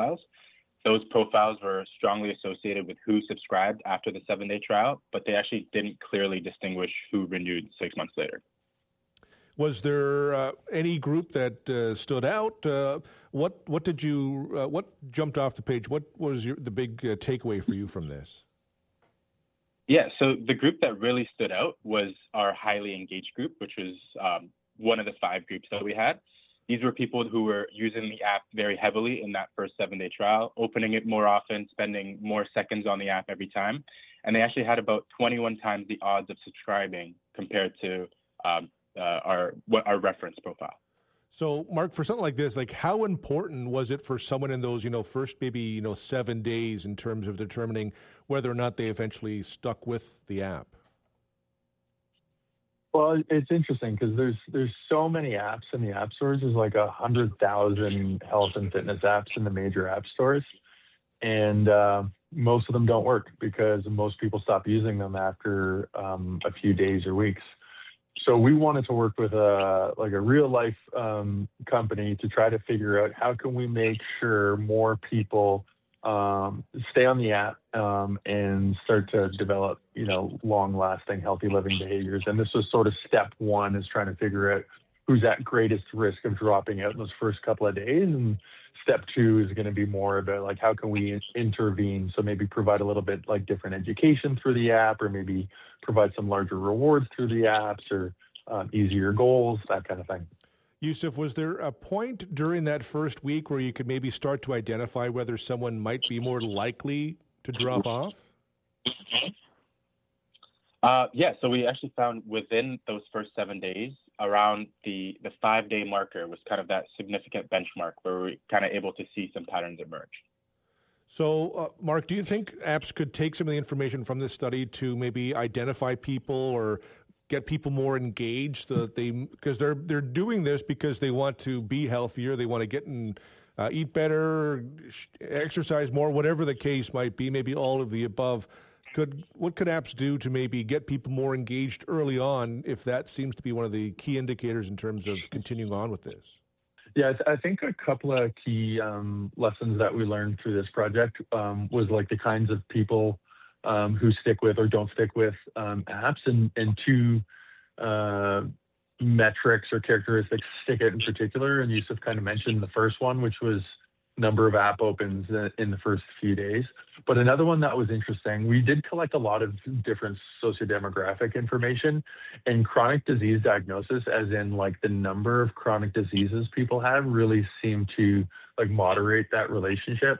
profiles. Those profiles were strongly associated with who subscribed after the 7-day trial, but they actually didn't clearly distinguish who renewed 6 months later. Was there any group that stood out? What jumped off the page? What was the big takeaway for you from this? Yeah, so the group that really stood out was our highly engaged group, which was one of the 5 groups that we had. These were people who were using the app very heavily in that first 7-day trial, opening it more often, spending more seconds on the app every time. And they actually had about 21 times the odds of subscribing compared to our reference profile. So, Mark, for something like this, like how important was it for someone in those, first maybe, 7 days in terms of determining whether or not they eventually stuck with the app? Well, it's interesting because there's so many apps in the app stores. There's like 100,000 health and fitness apps in the major app stores, and most of them don't work because most people stop using them after a few days or weeks. So we wanted to work with a real life company to try to figure out how can we make sure more people stay on the app and start to develop, long-lasting healthy living behaviors. And this was sort of step one, is trying to figure out who's at greatest risk of dropping out in those first couple of days. And step two is going to be more about like how can we intervene? So maybe provide a little bit like different education through the app, or maybe provide some larger rewards through the apps, or easier goals, that kind of thing. Yusuf, was there a point during that first week where you could maybe start to identify whether someone might be more likely to drop off? Yeah, so we actually found within those first 7 days, around the 5-day marker was kind of that significant benchmark where we kind of able to see some patterns emerge. So, Mark, do you think apps could take some of the information from this study to maybe identify people or get people more engaged, so that because they're doing this because they want to be healthier, they want to get and eat better, exercise more, whatever the case might be, maybe all of the above. What could apps do to maybe get people more engaged early on, if that seems to be one of the key indicators in terms of continuing on with this? Yeah, I think a couple of key lessons that we learned through this project was like the kinds of people who stick with or don't stick with apps, and 2 metrics or characteristics stick out in particular. And Yusuf kind of mentioned the first one, which was number of app opens in the first few days. But another one that was interesting, we did collect a lot of different sociodemographic information, and chronic disease diagnosis, as in like the number of chronic diseases people have, really seemed to like moderate that relationship.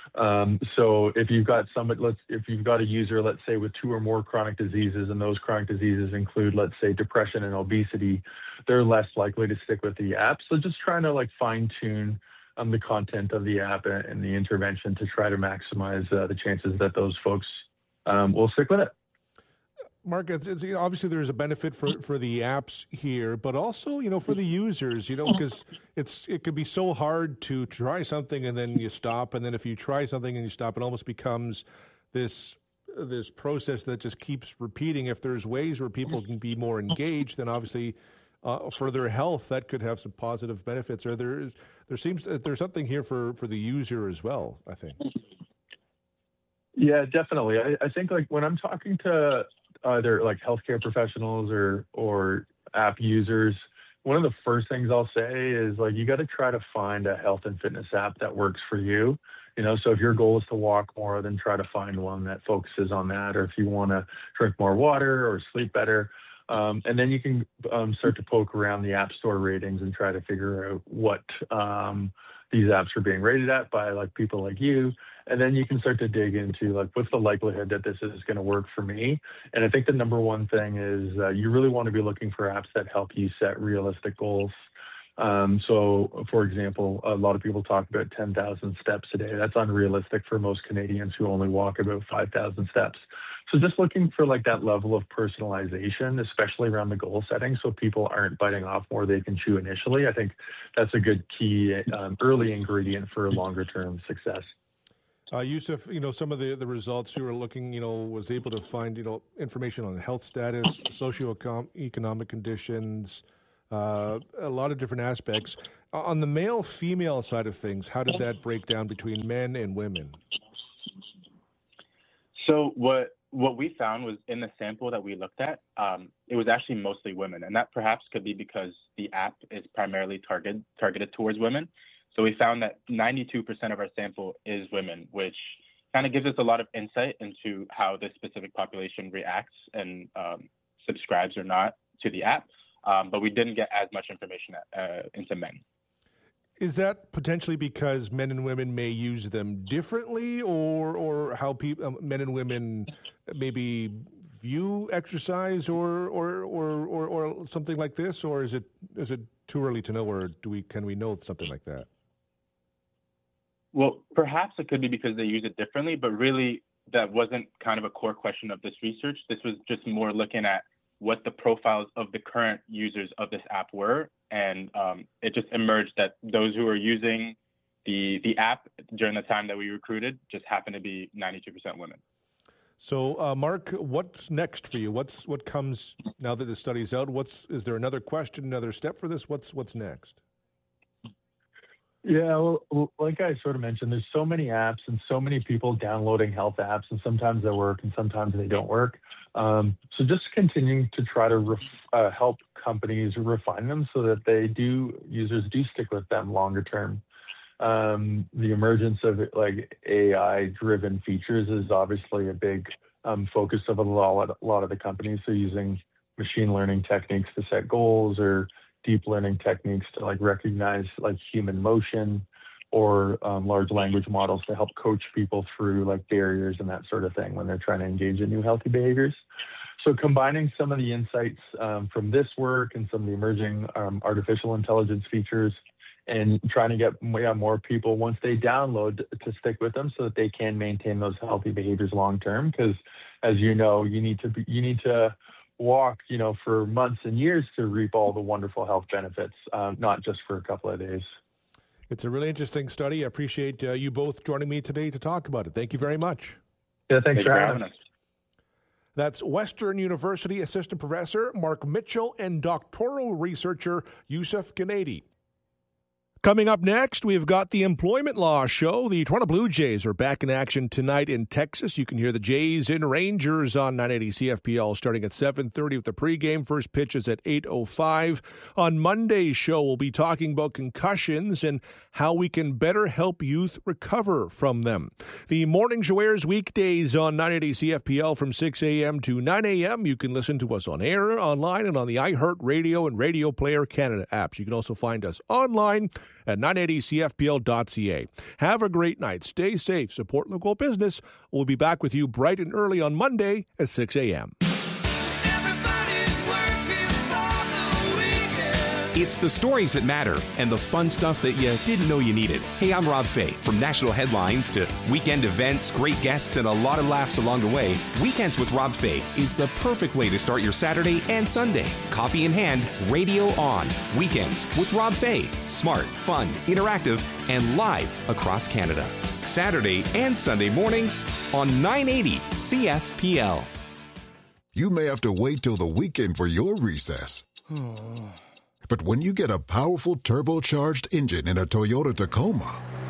So if you've got a user, let's say, with 2 or more chronic diseases, and those chronic diseases include, let's say, depression and obesity, they're less likely to stick with the app. So just trying to like fine tune the content of the app and the intervention to try to maximize the chances that those folks will stick with it. Mark, it's obviously there's a benefit for the apps here, but also, for the users, because it could be so hard to try something and then you stop, and then if you try something and you stop, it almost becomes this process that just keeps repeating. If there's ways where people can be more engaged, then obviously for their health that could have some positive benefits. Or there's something here for the user as well, I think. Yeah, definitely. I think like when I'm talking to either like healthcare professionals or app users, one of the first things I'll say is like, you got to try to find a health and fitness app that works for you. So if your goal is to walk more, then try to find one that focuses on that. Or if you want to drink more water or sleep better, and then you can start to poke around the App Store ratings and try to figure out what these apps are being rated at by like people like you. And then you can start to dig into like, what's the likelihood that this is going to work for me? And I think the number one thing is you really want to be looking for apps that help you set realistic goals. So, for example, a lot of people talk about 10,000 steps a day. That's unrealistic for most Canadians who only walk about 5,000 steps. So just looking for like that level of personalization, especially around the goal setting, so people aren't biting off more they can chew initially. I think that's a good key early ingredient for longer-term success. Yusuf, some of the results you were looking, was able to find, information on health status, socioeconomic conditions, a lot of different aspects. On the male-female side of things, how did that break down between men and women? So what we found was in the sample that we looked at, it was actually mostly women. And that perhaps could be because the app is primarily targeted towards women. So we found that 92% of our sample is women, which kind of gives us a lot of insight into how this specific population reacts and subscribes or not to the app. But we didn't get as much information into men. Is that potentially because men and women may use them differently, or how men and women maybe view exercise, or something like this, or is it too early to know, or can we know something like that? Well, perhaps it could be because they use it differently, but really that wasn't kind of a core question of this research. This was just more looking at what the profiles of the current users of this app were. And it just emerged that those who are using the app during the time that we recruited just happened to be 92% women. So, Mark, what's next for you? What comes now that the study's out? Is there another question, another step for this? What's next? Yeah, well, like I sort of mentioned, there's so many apps and so many people downloading health apps, and sometimes they work and sometimes they don't work. So just continuing to try to help companies refine them so that users do stick with them longer term. The emergence of like AI-driven features is obviously a big focus of a lot of the companies. So using machine learning techniques to set goals, or deep learning techniques to like recognize like human motion, or large language models to help coach people through like barriers and that sort of thing when they're trying to engage in new healthy behaviors. So combining some of the insights from this work and some of the emerging artificial intelligence features, and trying to get more people, once they download, to stick with them so that they can maintain those healthy behaviors long term. Because as you know, you need to walk, for months and years to reap all the wonderful health benefits, not just for a couple of days. It's a really interesting study. I appreciate you both joining me today to talk about it. Thank you very much. Yeah, thanks for having us. That's Western University Assistant Professor Mark Mitchell and doctoral researcher Yusuf Gennady. Coming up next, we've got the Employment Law Show. The Toronto Blue Jays are back in action tonight in Texas. You can hear the Jays and Rangers on 980 CFPL starting at 7:30 with the pregame. First pitch is at 8:05. On Monday's show, we'll be talking about concussions and how we can better help youth recover from them. The Morning Show airs weekdays on 980 CFPL from 6 a.m. to 9 a.m. You can listen to us on air, online, and on the iHeartRadio and Radio Player Canada apps. You can also find us online at 980CFPL.ca. Have a great night. Stay safe. Support local business. We'll be back with you bright and early on Monday at 6 a.m. It's the stories that matter and the fun stuff that you didn't know you needed. Hey, I'm Rob Fay. From national headlines to weekend events, great guests, and a lot of laughs along the way, Weekends with Rob Fay is the perfect way to start your Saturday and Sunday. Coffee in hand, radio on. Weekends with Rob Fay. Smart, fun, interactive, and live across Canada. Saturday and Sunday mornings on 980 CFPL. You may have to wait till the weekend for your recess. But when you get a powerful turbocharged engine in a Toyota Tacoma,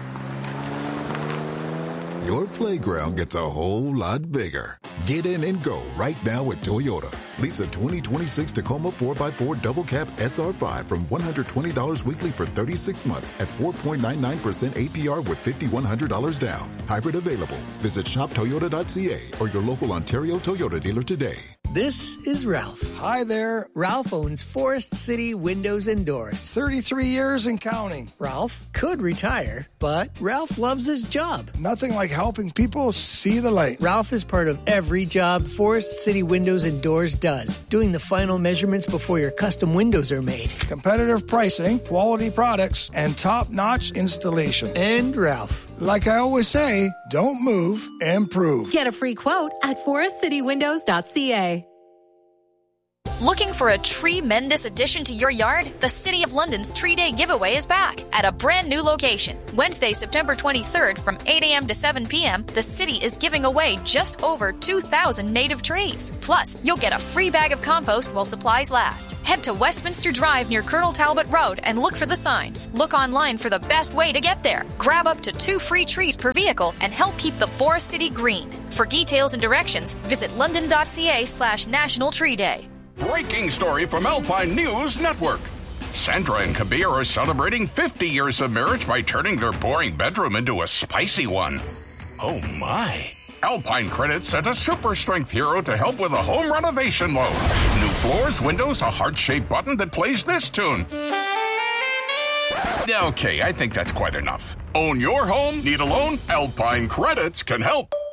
your playground gets a whole lot bigger. Get in and go right now at Toyota. Lease a 2026 Tacoma 4x4 Double Cab SR5 from $120 weekly for 36 months at 4.99% APR with $5,100 down. Hybrid available. Visit shoptoyota.ca or your local Ontario Toyota dealer today. This is Ralph. Hi there. Ralph owns Forest City Windows and Doors. 33 years and counting. Ralph could retire, but Ralph loves his job. Nothing like helping people see the light. Ralph is part of every job Forest City Windows and Doors does, doing the final measurements before your custom windows are made. Competitive pricing, quality products, and top-notch installation. And Ralph. Like I always say, don't move, improve. Get a free quote at forestcitywindows.ca. Looking for a tremendous addition to your yard? The City of London's Tree Day giveaway is back at a brand new location. Wednesday, September 23rd from 8 a.m. to 7 p.m., the city is giving away just over 2,000 native trees. Plus, you'll get a free bag of compost while supplies last. Head to Westminster Drive near Colonel Talbot Road and look for the signs. Look online for the best way to get there. Grab up to 2 free trees per vehicle and help keep the Forest City green. For details and directions, visit london.ca/National Tree Day. Breaking story from Alpine News Network. Sandra and Kabir are celebrating 50 years of marriage by turning their boring bedroom into a spicy one. Oh my. Alpine Credit sent a super strength hero to help with a home renovation loan. New floors, windows, a heart-shaped button that plays this tune. Okay, I think that's quite enough. Own your home? Need a loan? Alpine Credits can help.